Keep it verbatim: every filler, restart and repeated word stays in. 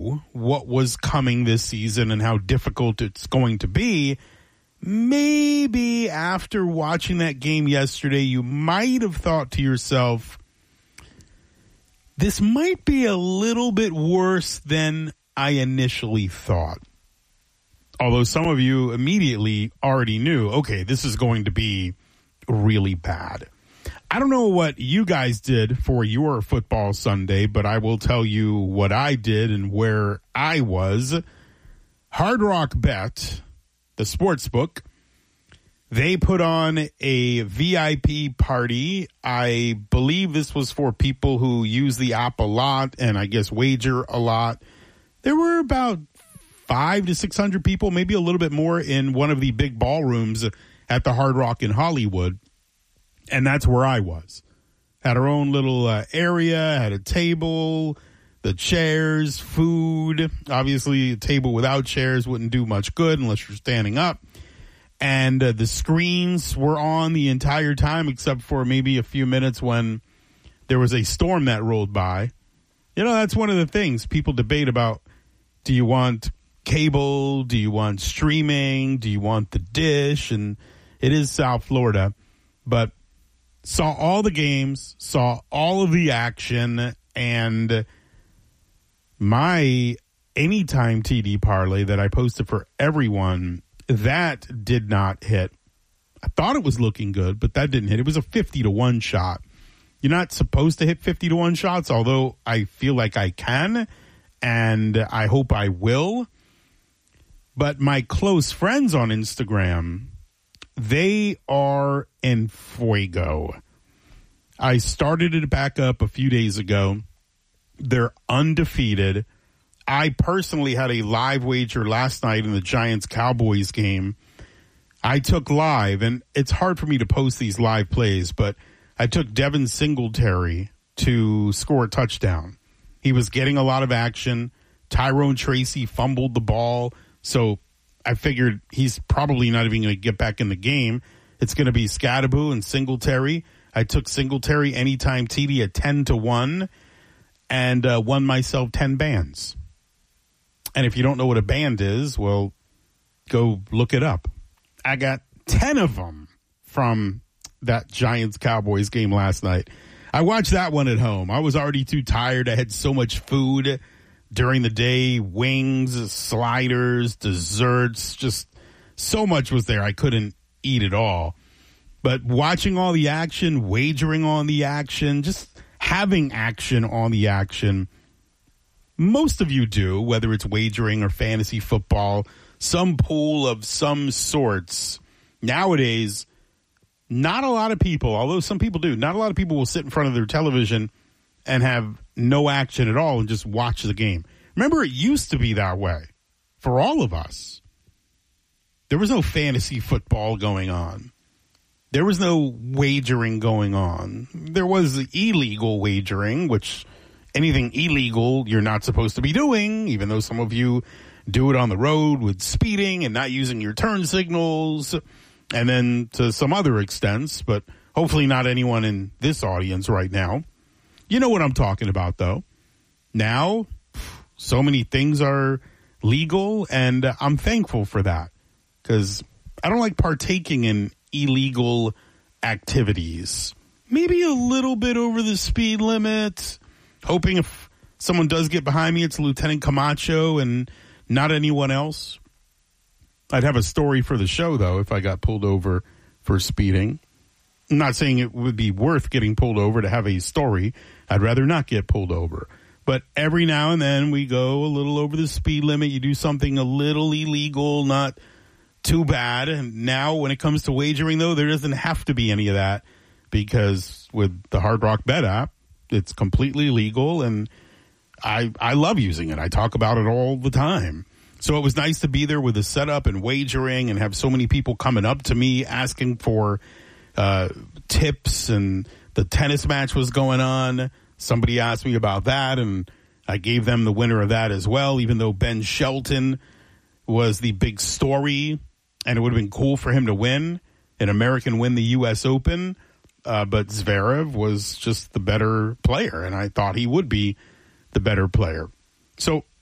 what was coming this season and how difficult it's going to be, maybe after watching that game yesterday, you might have thought to yourself, this might be a little bit worse than I initially thought. Although some of you immediately already knew, okay, this is going to be really bad. I don't know what you guys did for your football Sunday, but I will tell you what I did and where I was. Hard Rock Bet, the sports book, they put on a V I P party. I believe this was for people who use the app a lot and I guess wager a lot. There were about five to six hundred people, maybe a little bit more, in one of the big ballrooms at the Hard Rock in Hollywood. And that's where I was. Had our own little uh, area, had a table, the chairs, food. Obviously, a table without chairs wouldn't do much good unless you're standing up. And uh, the screens were on the entire time, except for maybe a few minutes when there was a storm that rolled by. You know, that's one of the things people debate about. Do you want cable? Do you want streaming? Do you want the dish? And it is South Florida. But saw all the games, saw all of the action, and my Anytime T D parlay that I posted for everyone, that did not hit. I thought it was looking good, but that didn't hit. It was a fifty to one shot. You're not supposed to hit fifty to one shots, although I feel like I can, and I hope I will. But my close friends on Instagram, they are in fuego. I started it back up a few days ago. They're undefeated. I personally had a live wager last night in the Giants-Cowboys game. I took live, and it's hard for me to post these live plays, but I took Devin Singletary to score a touchdown. He was getting a lot of action. Tyrone Tracy fumbled the ball, so I figured he's probably not even going to get back in the game. It's going to be Scadaboo and Singletary. I took Singletary Anytime T D at ten to one and uh, won myself ten bands. And if you don't know what a band is, well, go look it up. I got ten of them from that Giants-Cowboys game last night. I watched that one at home. I was already too tired. I had so much food during the day, wings, sliders, desserts, just so much was there. I couldn't eat it all. But watching all the action, wagering on the action, just having action on the action, most of you do, whether it's wagering or fantasy football, some pool of some sorts. Nowadays, not a lot of people, although some people do, not a lot of people will sit in front of their television and have no action at all and just watch the game. Remember, it used to be that way for all of us. There was no fantasy football going on. There was no wagering going on. There was illegal wagering, which anything illegal you're not supposed to be doing, even though some of you do it on the road with speeding and not using your turn signals, and then to some other extents, but hopefully not anyone in this audience right now. You know what I'm talking about, though. Now, so many things are legal, and I'm thankful for that because I don't like partaking in illegal activities. Maybe a little bit over the speed limit, hoping if someone does get behind me, it's Lieutenant Camacho and not anyone else. I'd have a story for the show, though, if I got pulled over for speeding. I'm not saying it would be worth getting pulled over to have a story. I'd rather not get pulled over. But every now and then we go a little over the speed limit. You do something a little illegal, not too bad. And now when it comes to wagering, though, there doesn't have to be any of that because with the Hard Rock Bet app, it's completely legal, and I I love using it. I talk about it all the time. So it was nice to be there with the setup and wagering and have so many people coming up to me asking for uh, tips, and the tennis match was going on. Somebody asked me about that, and I gave them the winner of that as well, even though Ben Shelton was the big story, and it would have been cool for him to win, an American win the U S Open. Uh, but Zverev was just the better player, and I thought he would be the better player. So